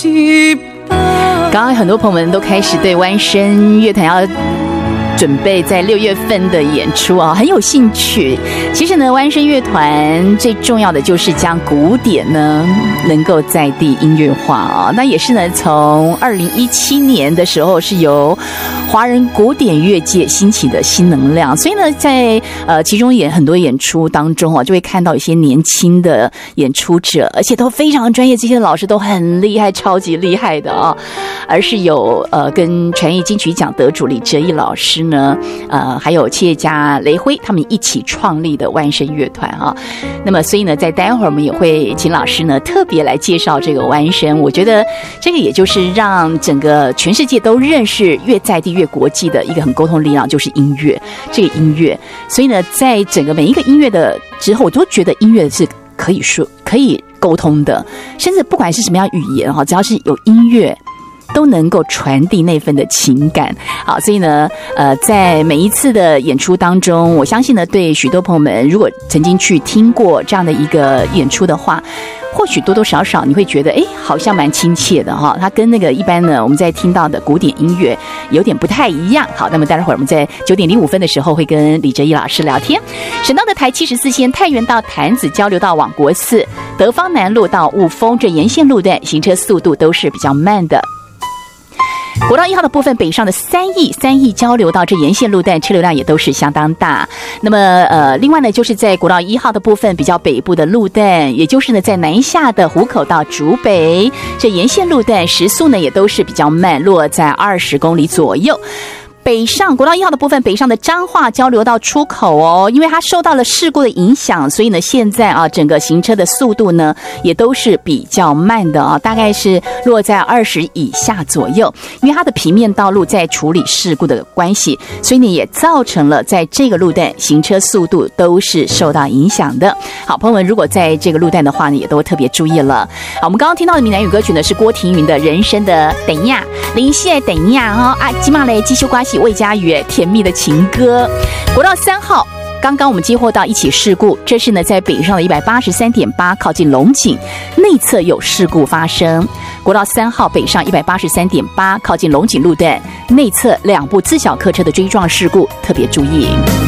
刚刚很多朋友们都开始对湾声乐团要准备在6月份的演出啊，很有兴趣。其实呢，湾声乐团最重要的就是将古典呢能够在地音乐化啊。那也是呢，从2017年的时候是由华人古典乐界兴起的新能量，所以呢，在其中很多演出当中啊，就会看到一些年轻的演出者，而且都非常专业，这些老师都很厉害，超级厉害的啊。而是有跟传艺金曲奖得主李哲毅老师呢，还有企业家雷辉他们一起创立的湾声乐团啊。那么所以呢，在待会儿我们也会请老师呢特别来介绍这个湾声。我觉得这个也就是让整个全世界都认识越在地越国际的一个很沟通力量，就是音乐。这个音乐，所以呢，在整个每一个音乐的之后，我都觉得音乐是可以说可以沟通的，甚至不管是什么样语言哈，只要是有音乐，都能够传递那份的情感。好，所以呢，在每一次的演出当中，我相信呢，对许多朋友们，如果曾经去听过这样的一个演出的话，或许多多少少你会觉得，好像蛮亲切的哈。它跟那个一般呢我们在听到的古典音乐有点不太一样。好，那么待会儿我们在9点05分的时候会跟李哲毅老师聊天。省道的台74线太原到潭子交流道往国寺、德芳南路到雾峰这沿线路段行车速度都是比较慢的。国道1号的部分，北上的三义交流道这沿线路段车流量也都是相当大。那么另外呢，就是在国道1号的部分比较北部的路段，也就是呢在南下的湖口到竹北这沿线路段时速呢也都是比较慢，落在20公里左右。北上国道1号的部分，北上的彰化交流道出口哦，因为它受到了事故的影响，所以呢，现在啊，整个行车的速度呢，也都是比较慢的啊，大概是落在20以下左右。因为它的平面道路在处理事故的关系，所以呢，也造成了在这个路段行车速度都是受到影响的。好，朋友们，如果在这个路段的话呢，也都特别注意了。好，我们刚刚听到的闽南语歌曲呢，是郭婷云的《人生的等呀》，林谢等呀哈啊，今嘛嘞继续关系。魏佳宇甜蜜的情歌。国道3号刚刚我们接获到一起事故，这是呢在北上的 183.8 靠近龙井内侧有事故发生。国道3号北上 183.8 靠近龙井路段内侧2部自小客车的追撞事故，特别注意。